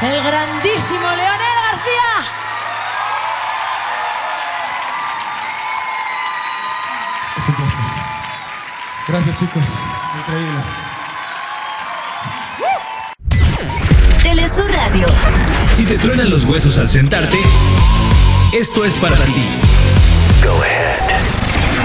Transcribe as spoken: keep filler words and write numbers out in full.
el grandísimo Leonel García. Es un placer. Gracias, chicos. Increíble. Telesur Radio. Si te truenan los huesos al sentarte, esto es para ti. Go ahead.